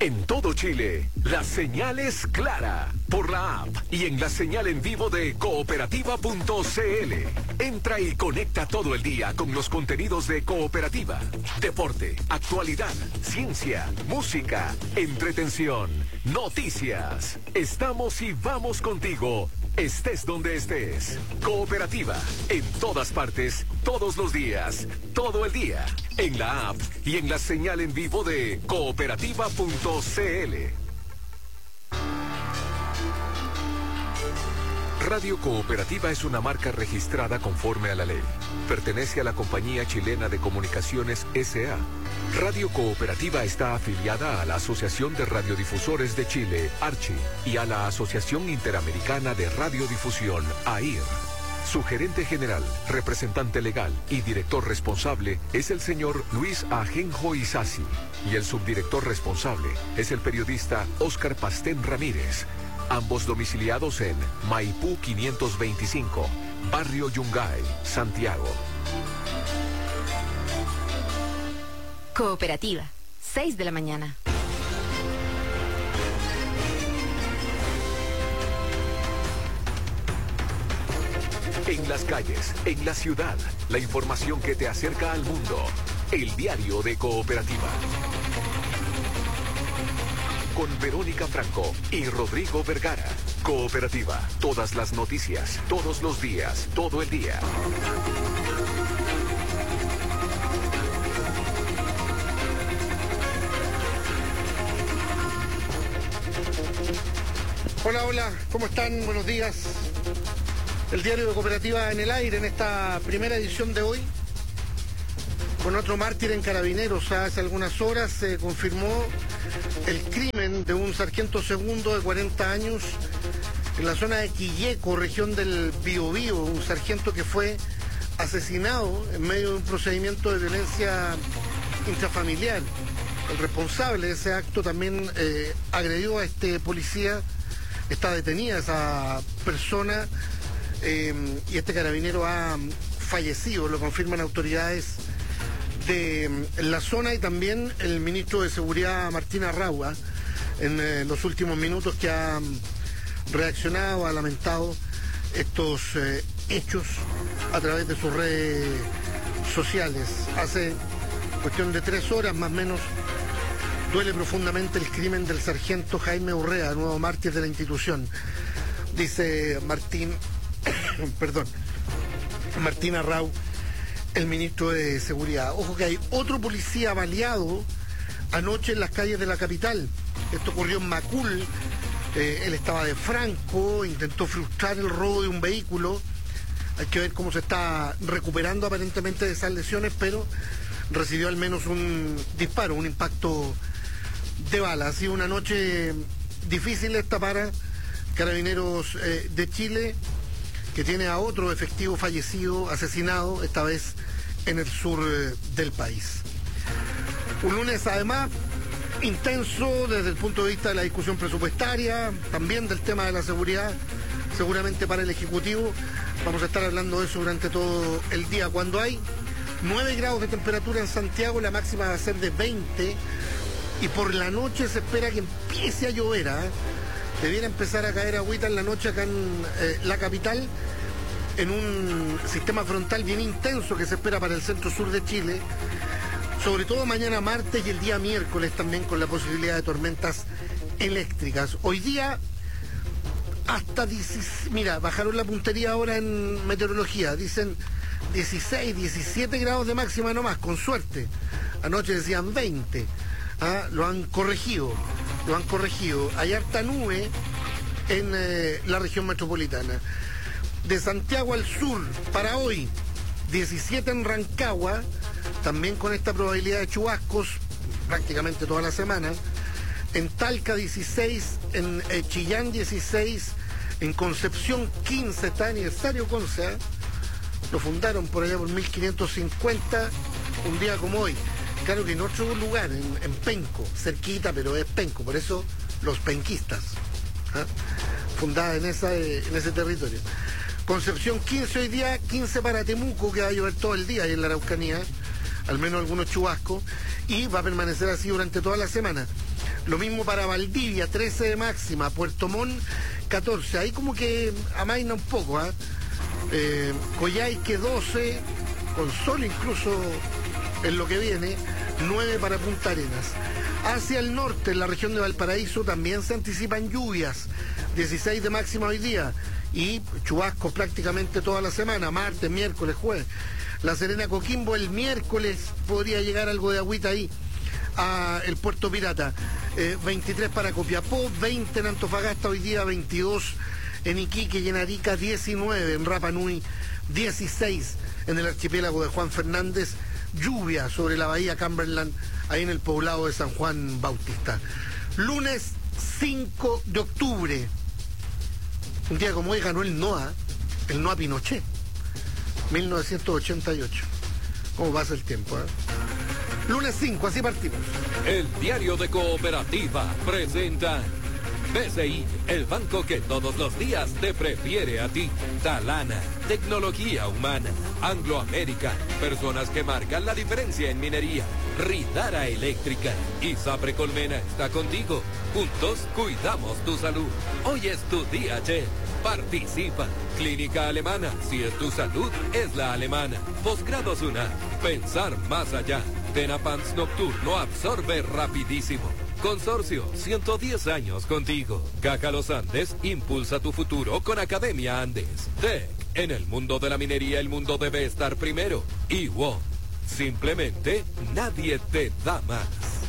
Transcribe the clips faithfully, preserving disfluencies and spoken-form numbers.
En todo Chile, la señal es clara por la app y en la señal en vivo de cooperativa punto c l. Entra y conecta todo el día con los contenidos de Cooperativa. Deporte, actualidad, ciencia, música, entretención, noticias. Estamos y vamos contigo. Estés donde estés. Cooperativa, en todas partes, todos los días, todo el día. En la app y en la señal en vivo de cooperativa punto c l. Radio Cooperativa es una marca registrada conforme a la ley. Pertenece a la Compañía Chilena de Comunicaciones S A Radio Cooperativa está afiliada a la Asociación de Radiodifusores de Chile, ARCHI, y a la Asociación Interamericana de Radiodifusión, A I R. Su gerente general, representante legal y director responsable es el señor Luis Ajenjo Isasi, y el subdirector responsable es el periodista Óscar Pastén Ramírez, ambos domiciliados en Maipú quinientos veinticinco, Barrio Yungay, Santiago. Cooperativa, seis de la mañana. En las calles, en la ciudad, la información que te acerca al mundo. El diario de Cooperativa. Con Verónica Franco y Rodrigo Vergara. Cooperativa, todas las noticias, todos los días, todo el día. Hola, hola, ¿cómo están? Buenos días. El diario de Cooperativa en el aire en esta primera edición de hoy, con otro mártir en Carabineros. Hace algunas horas se confirmó el crimen de un sargento segundo de cuarenta años en la zona de Quilleco, región del Biobío, un sargento que fue asesinado en medio de un procedimiento de violencia intrafamiliar. El responsable de ese acto también eh, agredió a este policía. Está detenida esa persona eh, y este carabinero ha fallecido, lo confirman autoridades de la zona y también el ministro de Seguridad Martín Arraua en eh, los últimos minutos, que ha reaccionado, ha lamentado estos eh, hechos a través de sus redes sociales. Hace cuestión de tres horas más o menos duele profundamente el crimen del sargento Jaime Urrea, nuevo mártir de la institución, dice Martín, perdón, Martín Arrau, el ministro de Seguridad. Ojo que hay otro policía baleado anoche en las calles de la capital. Esto ocurrió en Macul. Eh, él estaba de franco, intentó frustrar el robo de un vehículo. Hay que ver cómo se está recuperando aparentemente de esas lesiones, pero recibió al menos un disparo, un impacto de bala. Ha sido una noche difícil esta para Carabineros eh, de Chile, que tiene a otro efectivo fallecido, asesinado, esta vez en el sur eh, del país. Un lunes además intenso desde el punto de vista de la discusión presupuestaria, también del tema de la seguridad, seguramente para el Ejecutivo. Vamos a estar hablando de eso durante todo el día. Cuando hay nueve grados de temperatura en Santiago, la máxima va a ser de veinte, y por la noche se espera que empiece a llover, ¿eh? Debiera empezar a caer agüita en la noche acá en eh, la capital, en un sistema frontal bien intenso que se espera para el centro-sur de Chile, sobre todo mañana martes y el día miércoles también, con la posibilidad de tormentas eléctricas. Hoy día hasta dieciséis, mira, bajaron la puntería ahora en meteorología, dicen dieciséis, diecisiete grados de máxima nomás, con suerte. Anoche decían veinte. Ah, lo han corregido, lo han corregido. Hay harta nube en eh, la región metropolitana. De Santiago al sur, para hoy, diecisiete en Rancagua, también con esta probabilidad de chubascos prácticamente toda la semana. En Talca dieciséis, en eh, Chillán dieciséis, en Concepción quince, está aniversario Conce, ¿eh? Lo fundaron por allá por mil quinientos cincuenta, un día como hoy. Claro que en otro lugar, en, en Penco, cerquita, pero es Penco, por eso los penquistas, ¿eh? Fundada en, esa, en ese territorio. Concepción quince hoy día, quince para Temuco, que va a llover todo el día ahí en la Araucanía, al menos algunos chubascos, y va a permanecer así durante toda la semana. Lo mismo para Valdivia, trece de máxima. Puerto Montt, catorce. Ahí como que amaina un poco, ¿eh? Eh, Coyhaique, doce, con sol incluso en lo que viene, nueve para Punta Arenas. Hacia el norte, en la región de Valparaíso, también se anticipan lluvias, dieciséis de máxima hoy día, y chubascos prácticamente toda la semana, martes, miércoles, jueves. La Serena, Coquimbo, el miércoles podría llegar algo de agüita ahí a el Puerto Pirata. Eh, veintitrés para Copiapó, veinte en Antofagasta hoy día, veintidós en Iquique y en Arica, diecinueve en Rapa Nui, dieciséis en el archipiélago de Juan Fernández. Lluvia sobre la bahía Cumberland, ahí en el poblado de San Juan Bautista. Lunes cinco de octubre, un día como hoy ganó el NOA, el NOA Pinochet, mil novecientos ochenta y ocho. ¿Cómo pasa el tiempo, eh? Lunes cinco, así partimos. El Diario de Cooperativa presenta B C I, el banco que todos los días te prefiere a ti. Talana, tecnología humana. Anglo American, personas que marcan la diferencia en minería. Ridara Eléctrica y Sapre Colmena está contigo. Juntos cuidamos tu salud. Hoy es tu día, che. Participa. Clínica Alemana, si es tu salud, es la alemana. Posgrados UNA, pensar más allá. Tenapans Nocturno absorbe rapidísimo. Consorcio, ciento diez años contigo. Caja Los Andes impulsa tu futuro con Academia Andes. Tech, en el mundo de la minería el mundo debe estar primero. Y WOM, simplemente nadie te da más.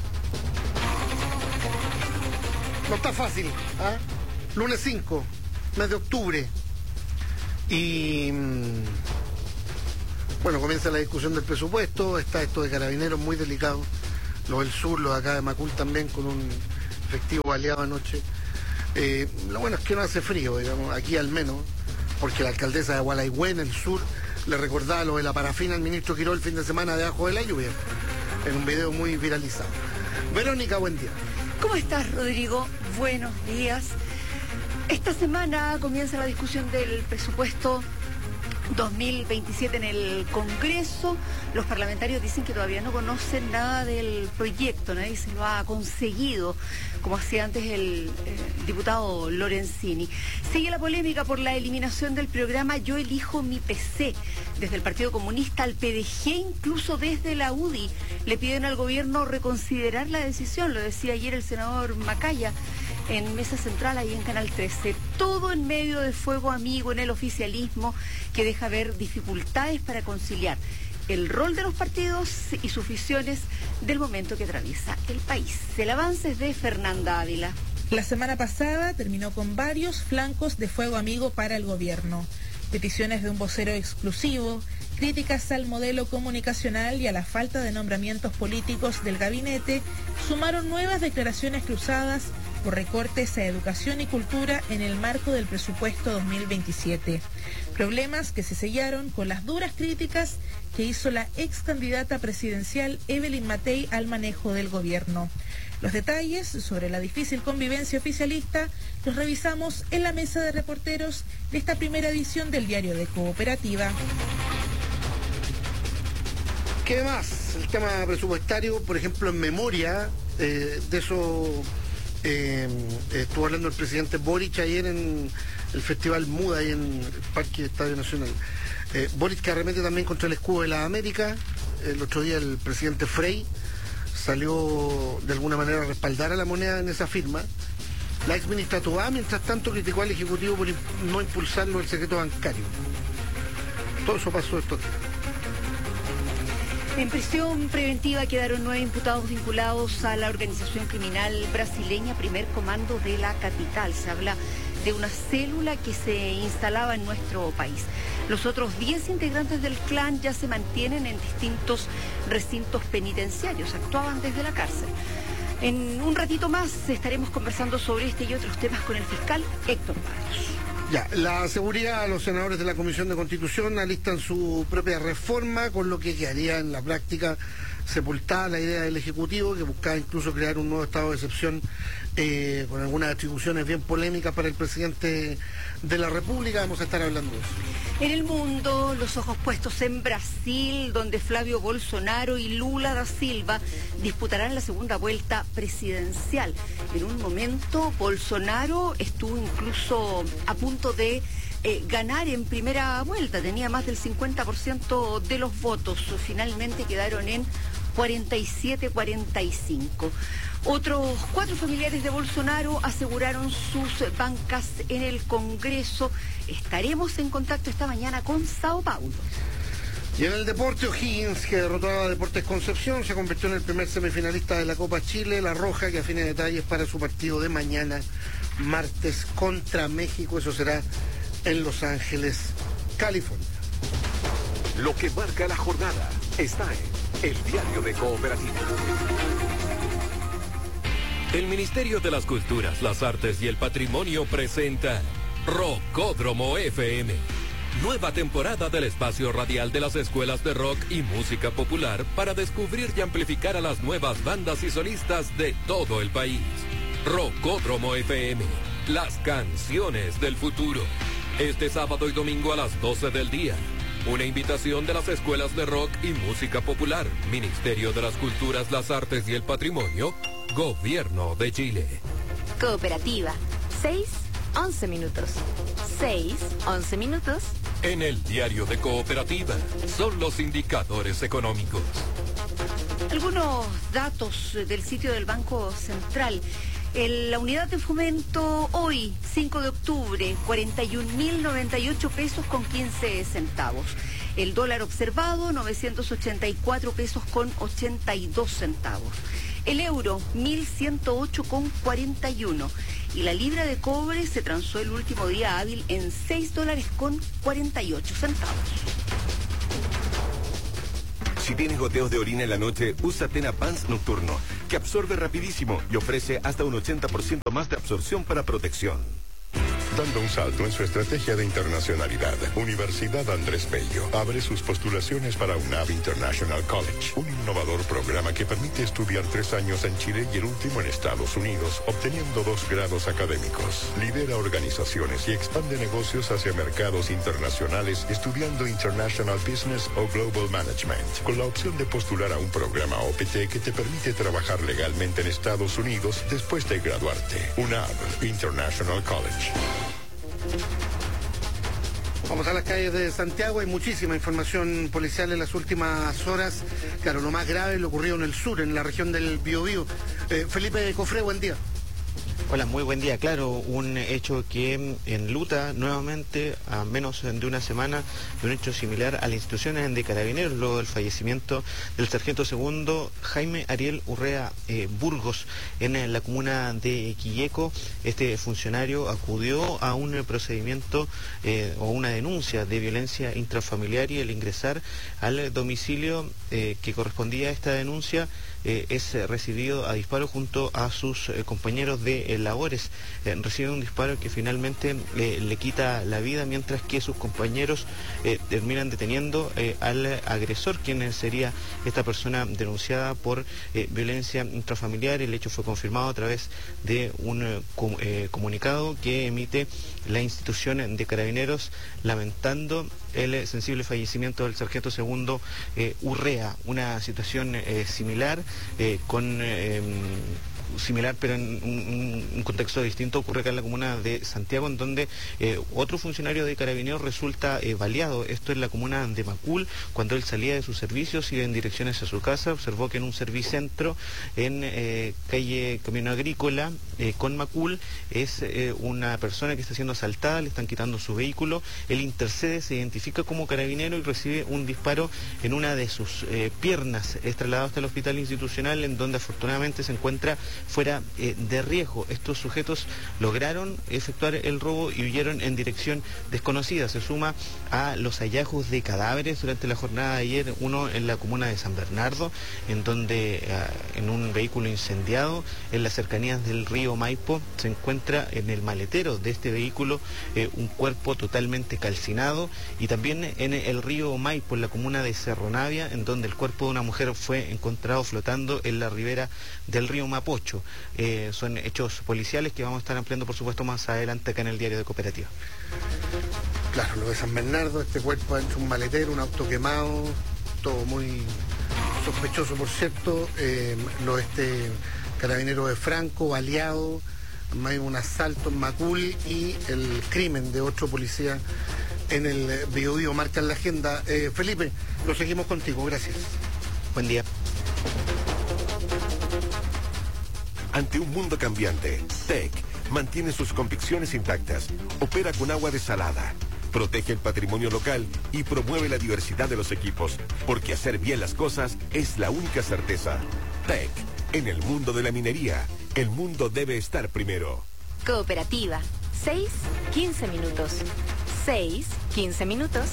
No está fácil, ¿ah? Lunes cinco, mes de octubre. Y mmm, bueno, comienza la discusión del presupuesto. Está esto de Carabineros muy delicado. Los del sur, los de acá de Macul también, con un efectivo aliado anoche. Eh, lo bueno es que no hace frío, digamos, aquí al menos, porque la alcaldesa de Gualaigüe, en el sur, le recordaba lo de la parafina al ministro Quiró el fin de semana debajo de la lluvia, en un video muy viralizado. Verónica, buen día. ¿Cómo estás, Rodrigo? Buenos días. Esta semana comienza la discusión del presupuesto dos mil veintisiete en el Congreso. Los parlamentarios dicen que todavía no conocen nada del proyecto, nadie se lo ha conseguido, como hacía antes el eh, diputado Lorenzini. Sigue la polémica por la eliminación del programa Yo Elijo Mi P C. Desde el Partido Comunista al P D G, incluso desde la U D I, le piden al gobierno reconsiderar la decisión, lo decía ayer el senador Macaya en Mesa Central, ahí en Canal trece. Todo en medio de fuego amigo en el oficialismo, que deja ver dificultades para conciliar el rol de los partidos y sus visiones del momento que atraviesa el país. El avance es de Fernanda Ávila. La semana pasada terminó con varios flancos de fuego amigo para el gobierno. Peticiones de un vocero exclusivo, críticas al modelo comunicacional y a la falta de nombramientos políticos del gabinete, sumaron nuevas declaraciones cruzadas por recortes a educación y cultura en el marco del presupuesto dos mil veintisiete. Problemas que se sellaron con las duras críticas que hizo la ex candidata presidencial Evelyn Matei al manejo del gobierno. Los detalles sobre la difícil convivencia oficialista los revisamos en la mesa de reporteros de esta primera edición del Diario de Cooperativa. ¿Qué más? El tema presupuestario, por ejemplo, en memoria, eh, de eso eh, estuvo hablando el presidente Boric ayer en el Festival Muda, ahí en el Parque Estadio Nacional. Eh, Boric, que arremete también contra el escudo de la América. El otro día el presidente Frey salió de alguna manera a respaldar a la moneda en esa firma. La ex ministra Tobá, mientras tanto, criticó al Ejecutivo por no impulsarlo el secreto bancario. Todo eso pasó estos días. En prisión preventiva quedaron nueve imputados vinculados a la organización criminal brasileña Primer Comando de la capital. Se habla de una célula que se instalaba en nuestro país. Los otros diez integrantes del clan ya se mantienen en distintos recintos penitenciarios, actuaban desde la cárcel. En un ratito más estaremos conversando sobre este y otros temas con el fiscal Héctor Barros. Ya, la seguridad, los senadores de la Comisión de Constitución alistan su propia reforma, con lo que quedaría en la práctica sepultada la idea del Ejecutivo, que buscaba incluso crear un nuevo estado de excepción eh, con algunas atribuciones bien polémicas para el presidente de la República. Vamos a estar hablando de eso. En el mundo, los ojos puestos en Brasil, donde Flavio Bolsonaro y Lula da Silva disputarán la segunda vuelta presidencial. En un momento, Bolsonaro estuvo incluso a punto de eh, ganar en primera vuelta, tenía más del cincuenta por ciento de los votos, finalmente quedaron en cuarenta y siete a cuarenta y cinco. Otros cuatro familiares de Bolsonaro aseguraron sus bancas en el Congreso. Estaremos en contacto esta mañana con Sao Paulo. Y en el deporte, O'Higgins, que derrotó a Deportes Concepción, se convirtió en el primer semifinalista de la Copa Chile. La Roja, que afina detalles para su partido de mañana, martes, contra México. Eso será en Los Ángeles, California. Lo que marca la jornada está en El Diario de Cooperativa. El Ministerio de las Culturas, las Artes y el Patrimonio presenta Rockódromo F M. Nueva temporada del espacio radial de las escuelas de rock y música popular para descubrir y amplificar a las nuevas bandas y solistas de todo el país. Rockódromo F M, las canciones del futuro. Este sábado y domingo a las doce del día. Una invitación de las escuelas de rock y música popular, Ministerio de las Culturas, las Artes y el Patrimonio, Gobierno de Chile. Cooperativa, seis, once minutos. seis, once minutos. En el Diario de Cooperativa, son los indicadores económicos. Algunos datos del sitio del Banco Central. En la unidad de fomento hoy, cinco de octubre, cuarenta y un mil noventa y ocho pesos con quince centavos. El dólar observado, novecientos ochenta y cuatro pesos con ochenta y dos centavos. El euro, mil ciento ocho con cuarenta y uno. Y la libra de cobre se transó el último día hábil en seis dólares con cuarenta y ocho centavos. Si tienes goteos de orina en la noche, usa Tena Pants Nocturno, que absorbe rapidísimo y ofrece hasta un ochenta por ciento más de absorción para protección. Dando un salto en su estrategia de internacionalidad, Universidad Andrés Bello abre sus postulaciones para UNAV International College, un innovador programa que permite estudiar tres años en Chile y el último en Estados Unidos, obteniendo dos grados académicos. Lidera organizaciones y expande negocios hacia mercados internacionales estudiando International Business o Global Management, con la opción de postular a un programa O P T que te permite trabajar legalmente en Estados Unidos después de graduarte. UNAV International College. Vamos a las calles de Santiago, hay muchísima información policial en las últimas horas. Claro, lo más grave lo ocurrió en el sur, en la región del Biobío. Eh, Felipe Cofré, buen día. Hola, muy buen día. Claro, un hecho que enluta nuevamente a menos de una semana de un hecho similar a las instituciones de Carabineros, luego del fallecimiento del sargento segundo Jaime Ariel Urrea eh, Burgos en la comuna de Quilleco. Este funcionario acudió a un procedimiento eh, o una denuncia de violencia intrafamiliar y al ingresar al domicilio eh, que correspondía a esta denuncia, Eh, es eh, recibido a disparo junto a sus eh, compañeros de eh, labores. Eh, recibe un disparo que finalmente eh, le quita la vida, mientras que sus compañeros eh, terminan deteniendo eh, al agresor, quien sería esta persona denunciada por eh, violencia intrafamiliar. El hecho fue confirmado a través de un eh, com eh, comunicado que emite la institución de Carabineros, lamentando el eh, sensible fallecimiento del sargento segundo eh, Urrea. Una situación eh, similar Eh, con eh, similar pero en un, un contexto distinto ocurre acá en la comuna de Santiago, en donde eh, otro funcionario de Carabineros resulta eh, baleado. Esto es la comuna de Macul. Cuando él salía de sus servicios, iba en dirección hacia su casa, observó que en un servicentro en eh, calle Camino Agrícola eh, con Macul es eh, una persona que está siendo asaltada, le están quitando su vehículo. Él intercede, se identifica como carabinero y recibe un disparo en una de sus eh, piernas. Es trasladado hasta el hospital institucional, en donde afortunadamente se encuentra fuera eh, de riesgo. Estos sujetos lograron efectuar el robo y huyeron en dirección desconocida. Se suma a los hallazgos de cadáveres durante la jornada de ayer, uno en la comuna de San Bernardo, en donde eh, en un vehículo incendiado en las cercanías del río Maipo se encuentra en el maletero de este vehículo eh, un cuerpo totalmente calcinado, y también en el río Maipo, en la comuna de Cerro Navia, en donde el cuerpo de una mujer fue encontrado flotando en la ribera del río Mapocho. Eh, son hechos policiales que vamos a estar ampliando, por supuesto, más adelante acá en el diario de Cooperativa. Claro, lo de San Bernardo, este cuerpo ha hecho un maletero, un auto quemado, todo muy sospechoso, por cierto. Eh, lo este carabinero de Franco, baleado, hay un asalto en Macul y el crimen de otro policía en el Biobío marcan la agenda. Eh, Felipe, lo seguimos contigo, gracias. Buen día. Ante un mundo cambiante, T E C mantiene sus convicciones intactas, opera con agua desalada, protege el patrimonio local y promueve la diversidad de los equipos, porque hacer bien las cosas es la única certeza. T E C, en el mundo de la minería, el mundo debe estar primero. Cooperativa, seis, quince minutos. seis, quince minutos.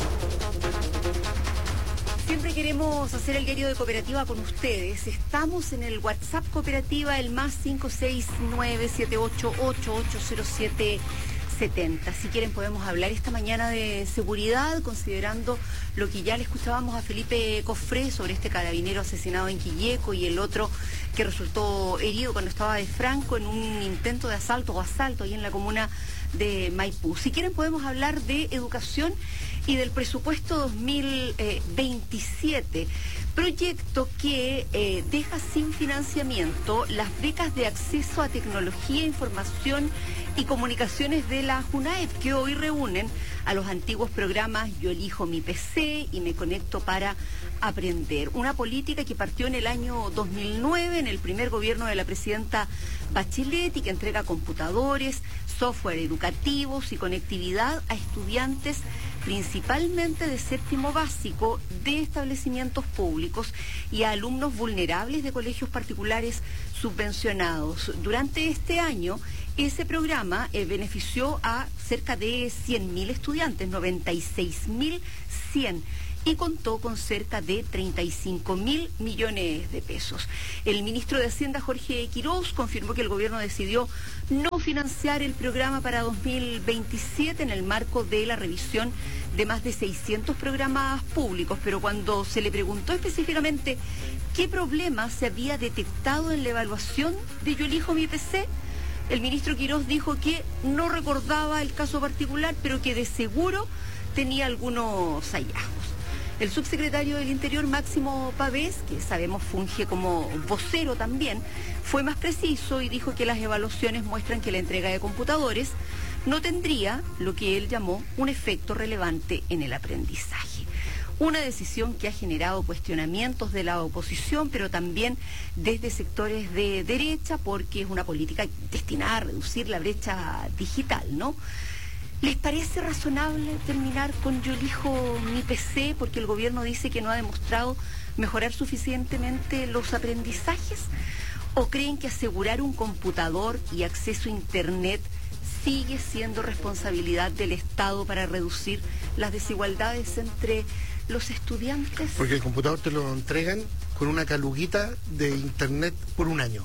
Siempre queremos hacer el diario de Cooperativa con ustedes. Estamos en el WhatsApp Cooperativa, el más cinco seis nueve siete ocho ocho ocho cero siete setenta. Si quieren podemos hablar esta mañana de seguridad, considerando lo que ya le escuchábamos a Felipe Cofré sobre este carabinero asesinado en Quilleco y el otro que resultó herido cuando estaba de Franco en un intento de asalto o asalto ahí en la comuna de Maipú. Si quieren podemos hablar de educación y del presupuesto dos mil veintisiete, proyecto que eh, deja sin financiamiento las becas de acceso a tecnología, información y comunicaciones de la JUNAEP, que hoy reúnen a los antiguos programas Yo elijo mi P C y Me conecto para aprender. Una política que partió en el año dos mil nueve, en el primer gobierno de la presidenta Bachelet, y que entrega computadores, software educativos y conectividad a estudiantes principalmente de séptimo básico de establecimientos públicos y a alumnos vulnerables de colegios particulares subvencionados. Durante este año, ese programa eh, benefició a cerca de cien mil estudiantes, noventa y seis mil cien, y contó con cerca de treinta y cinco mil millones de pesos. El ministro de Hacienda, Jorge Quiroz, confirmó que el gobierno decidió no financiar el programa para dos mil veintisiete en el marco de la revisión de más de seiscientos programas públicos, pero cuando se le preguntó específicamente qué problema se había detectado en la evaluación de Yo elijo mi P C, el ministro Quiroz dijo que no recordaba el caso particular, pero que de seguro tenía algunos hallazgos. El subsecretario del Interior, Máximo Pavés, que sabemos funge como vocero también, fue más preciso y dijo que las evaluaciones muestran que la entrega de computadores no tendría lo que él llamó un efecto relevante en el aprendizaje. Una decisión que ha generado cuestionamientos de la oposición, pero también desde sectores de derecha, porque es una política destinada a reducir la brecha digital, ¿no? ¿Les parece razonable terminar con Yo elijo mi P C porque el gobierno dice que no ha demostrado mejorar suficientemente los aprendizajes? ¿O creen que asegurar un computador y acceso a Internet sigue siendo responsabilidad del Estado para reducir las desigualdades entre los estudiantes? Porque el computador te lo entregan con una caluguita de Internet por un año.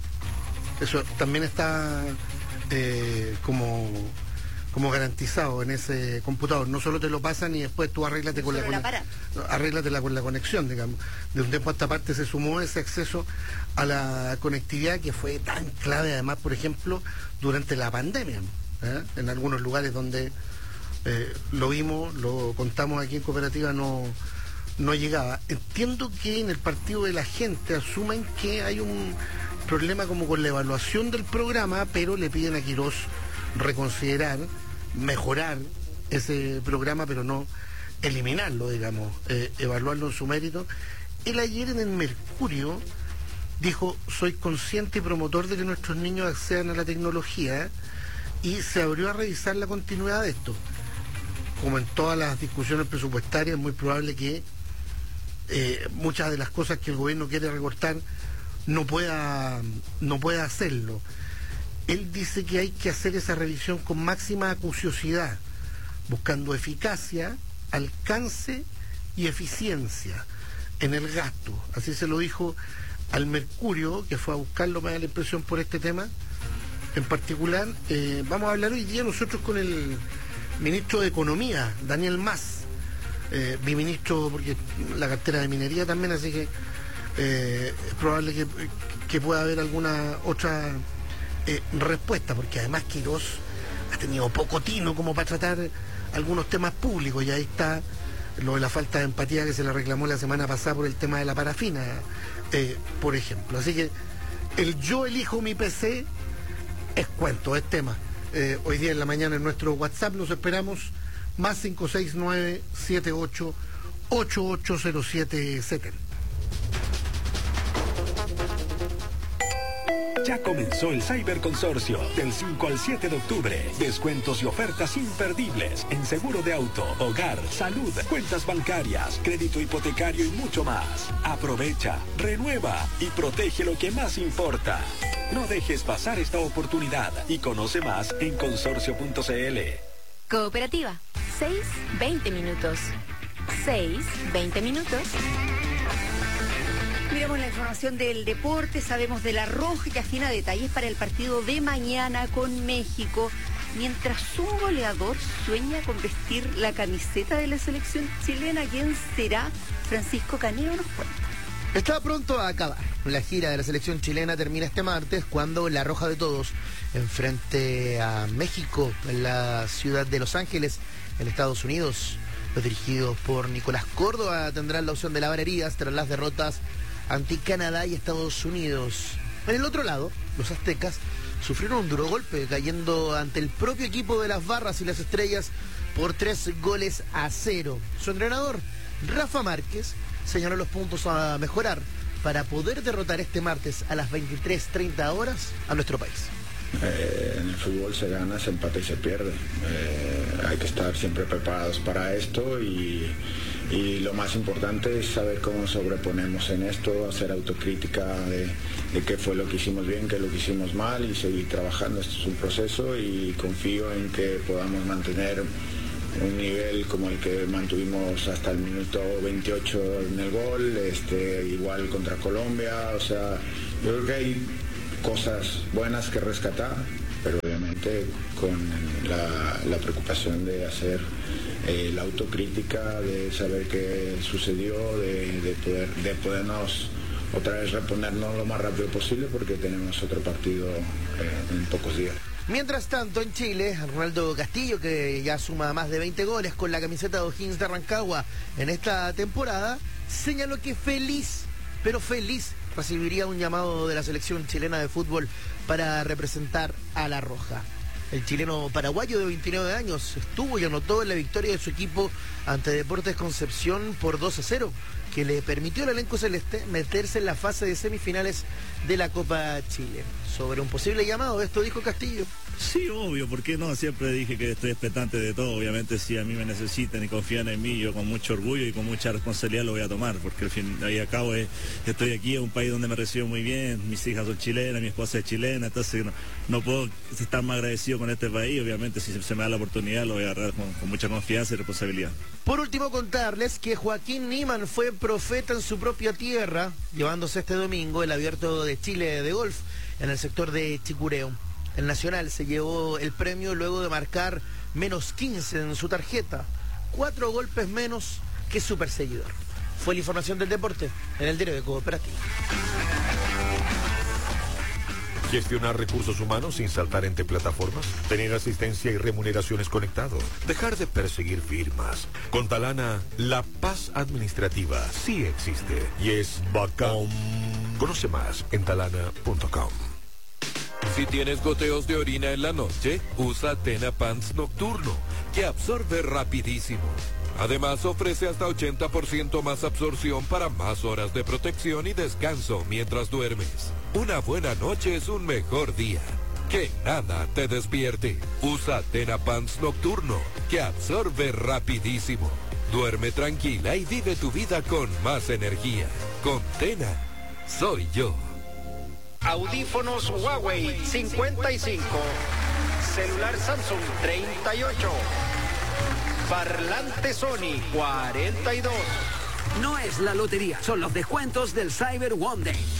Eso también está eh, como... como garantizado en ese computador. No solo te lo pasan y después tú arréglate con la, con la, arréglatela con la conexión, digamos. De un tiempo a esta parte se sumó ese acceso a la conectividad que fue tan clave, además, por ejemplo, durante la pandemia, ¿eh? En algunos lugares donde eh, lo vimos, lo contamos aquí en Cooperativa, no, no llegaba. Entiendo que en el partido de la gente asumen que hay un problema como con la evaluación del programa, pero le piden a Quiroz reconsiderar, mejorar ese programa, pero no eliminarlo, digamos, eh, evaluarlo en su mérito. Él ayer en el Mercurio dijo: soy consciente y promotor de que nuestros niños accedan a la tecnología, y se abrió a revisar la continuidad de esto. Como en todas las discusiones presupuestarias, es muy probable que eh, muchas de las cosas que el gobierno quiere recortar no pueda, no pueda hacerlo. Él dice que hay que hacer esa revisión con máxima acuciosidad, buscando eficacia, alcance y eficiencia en el gasto. Así se lo dijo al Mercurio, que fue a buscarlo, me da la impresión, por este tema en particular. Eh, vamos a hablar hoy día nosotros con el ministro de Economía, Daniel Mas, eh, biministro, porque la cartera de minería también, así que eh, es probable que, que pueda haber alguna otra eh, respuesta, porque además Quirós ha tenido poco tino como para tratar algunos temas públicos, y ahí está lo de la falta de empatía que se le reclamó la semana pasada por el tema de la parafina, eh, por ejemplo. Así que el yo elijo mi P C es cuento, es tema. Eh, hoy día en la mañana en nuestro WhatsApp los esperamos, más cinco seis nueve, siete ocho, ocho ocho cero siete siete. Ya comenzó el Cyberconsorcio del cinco al siete de octubre. Descuentos y ofertas imperdibles en seguro de auto, hogar, salud, cuentas bancarias, crédito hipotecario y mucho más. Aprovecha, renueva y protege lo que más importa. No dejes pasar esta oportunidad y conoce más en consorcio punto c l. Cooperativa, seis, veinte minutos. seis, veinte minutos. Miramos la información del deporte, sabemos de la Roja, que afina detalles para el partido de mañana con México, mientras un goleador sueña con vestir la camiseta de la selección chilena. ¿Quién será? Francisco Caneo nos cuenta. Está pronto a acabar. La gira de la selección chilena termina este martes, cuando la Roja de Todos enfrente a México en la ciudad de Los Ángeles, en Estados Unidos. Los dirigidos por Nicolás Córdoba tendrán la opción de lavar heridas tras las derrotas ante Canadá y Estados Unidos. En el otro lado, los aztecas sufrieron un duro golpe, cayendo ante el propio equipo de las Barras y las Estrellas por tres goles a cero. Su entrenador, Rafa Márquez, señaló los puntos a mejorar para poder derrotar este martes a las veintitrés treinta horas a nuestro país. Eh, en el fútbol se gana, se empata y se pierde. Eh, hay que estar siempre preparados para esto y, y lo más importante es saber cómo sobreponemos en esto, hacer autocrítica de, de qué fue lo que hicimos bien, qué es lo que hicimos mal y seguir trabajando. Esto es un proceso y confío en que podamos mantener un nivel como el que mantuvimos hasta el minuto veintiocho en el gol, este, igual contra Colombia. O sea, yo creo que hay cosas buenas que rescatar, pero obviamente con la, la preocupación de hacer eh, la autocrítica, de saber qué sucedió, de, de, poder, de podernos otra vez reponernos lo más rápido posible, porque tenemos otro partido eh, en pocos días. Mientras tanto, en Chile, Ronaldo Castillo, que ya suma más de veinte goles con la camiseta de O'Higgins de Rancagua en esta temporada, señaló que feliz, pero feliz, recibiría un llamado de la selección chilena de fútbol para representar a la Roja. El chileno paraguayo de veintinueve años estuvo y anotó en la victoria de su equipo ante Deportes Concepción por dos a cero, que le permitió al elenco celeste meterse en la fase de semifinales de la Copa Chile. Sobre un posible llamado, esto dijo Castillo. Sí, obvio, ¿por qué no? Siempre dije que estoy expectante de todo. Obviamente, si a mí me necesitan y confían en mí, yo con mucho orgullo y con mucha responsabilidad lo voy a tomar, porque al fin y al cabo es, estoy aquí en un país donde me recibo muy bien, mis hijas son chilenas, mi esposa es chilena, entonces no, no puedo estar más agradecido con este país. Obviamente, si se me da la oportunidad, lo voy a agarrar con, con mucha confianza y responsabilidad. Por último, contarles que Joaquín Niemann fue profeta en su propia tierra, llevándose este domingo el Abierto de Chile de golf en el sector de Chicureo. El Nacional se llevó el premio luego de marcar menos quince en su tarjeta, cuatro golpes menos que su perseguidor. Fue la información del deporte en el diario de Cooperativa. Gestionar recursos humanos sin saltar entre plataformas, tener asistencia y remuneraciones conectado, dejar de perseguir firmas. Con Talana, la paz administrativa sí existe y es bacán. Conoce más en talana punto com. Si tienes goteos de orina en la noche, usa Tena Pants Nocturno, que absorbe rapidísimo. Además, ofrece hasta ochenta por ciento más absorción para más horas de protección y descanso mientras duermes. Una buena noche es un mejor día. Que nada te despierte. Usa Tena Pants Nocturno, que absorbe rapidísimo. Duerme tranquila y vive tu vida con más energía. Con Tena, soy yo. Audífonos Huawei cincuenta y cinco. Celular Samsung treinta y ocho. Parlante Sony cuarenta y dos. No es la lotería, son los descuentos del Cyber One Day.